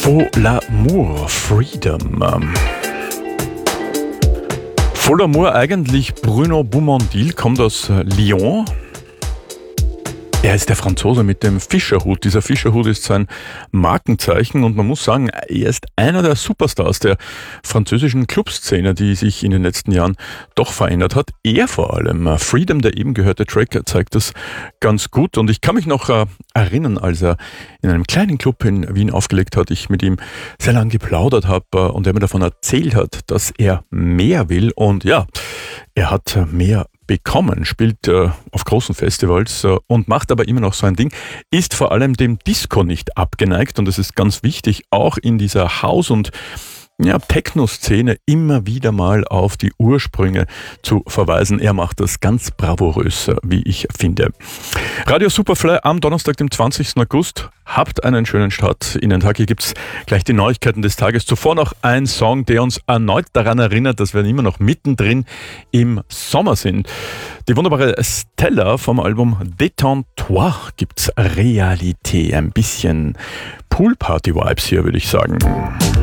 Faut l'amour, Freedom. Faut l'amour, eigentlich Bruno Boumondil, kommt aus Lyon. Er ist der Franzose mit dem Fischerhut. Dieser Fischerhut ist sein Markenzeichen und man muss sagen, er ist einer der Superstars der französischen Clubszene, die sich in den letzten Jahren doch verändert hat. Er vor allem. Freedom, der eben gehörte Track, zeigt das ganz gut. Und ich kann mich noch erinnern, als er in einem kleinen Club in Wien aufgelegt hat, ich mit ihm sehr lange geplaudert habe und er mir davon erzählt hat, dass er mehr will. Und ja, er hat mehr bekommen, spielt auf großen Festivals und macht aber immer noch so ein Ding, ist vor allem dem Disco nicht abgeneigt und es ist ganz wichtig, auch in dieser House- und Techno-Szene immer wieder mal auf die Ursprünge zu verweisen. Er macht das ganz bravourös, wie ich finde. Radio Superfly am Donnerstag, dem 20. August. Habt einen schönen Start in den Tag. Hier gibt's gleich die Neuigkeiten des Tages. Zuvor noch ein Song, der uns erneut daran erinnert, dass wir immer noch mittendrin im Sommer sind. Die wunderbare Stella vom Album Détends-toi gibt's Realité. Ein bisschen Poolparty-Vibes hier, würde ich sagen.